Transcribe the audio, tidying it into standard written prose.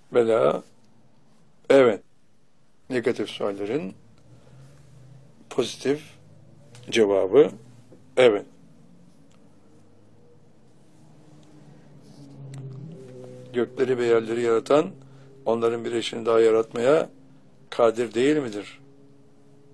Bela, evet. Negatif suallerin pozitif cevabı evet. Gökleri ve yerleri yaratan, onların bir eşini daha yaratmaya kadir değil midir?